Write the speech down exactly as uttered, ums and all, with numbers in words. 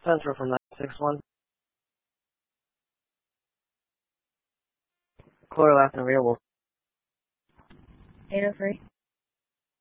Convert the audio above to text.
Central from nine six one. Caller last and available. eight oh three.